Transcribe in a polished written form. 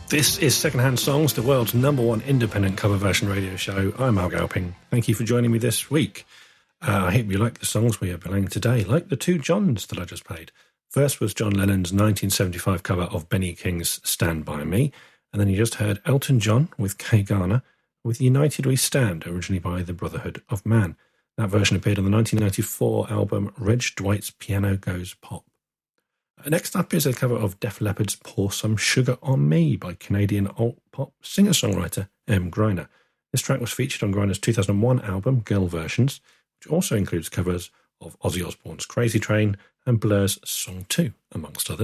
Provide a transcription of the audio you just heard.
This is Secondhand Songs, the world's #1 independent cover version radio show. I'm Al Galping. Thank you for joining me this week. I hope you like the songs we are playing today, like the two Johns that I just played. First was John Lennon's 1975 cover of Benny King's Stand By Me, and then you just heard Elton John with Kay Garner with United We Stand, originally by the Brotherhood of Man. That version appeared on the 1994 album Reg Dwight's Piano Goes Pop. Next up is a cover of Def Leppard's Pour Some Sugar on Me by Canadian alt-pop singer-songwriter M. Greiner. This track was featured on Greiner's 2001 album Girl Versions, which also includes covers of Ozzy Osbourne's Crazy Train and Blur's Song 2, amongst others.